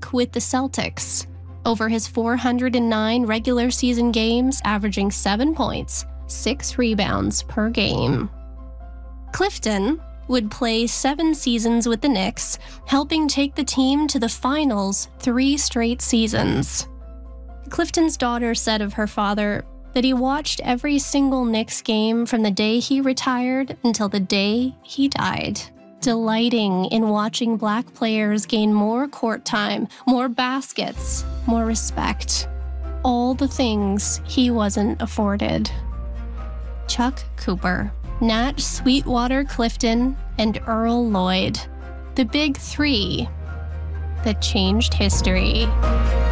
Chuck with the Celtics. Over his 409 regular season games, averaging 7 points, 6 rebounds per game. Clifton would play 7 seasons with the Knicks, helping take the team to the finals 3 straight seasons. Clifton's daughter said of her father that he watched every single Knicks game from the day he retired until the day he died, delighting in watching Black players gain more court time, more baskets, more respect. All the things he wasn't afforded. Chuck Cooper, Nat Sweetwater Clifton, and Earl Lloyd. The big 3 that changed history.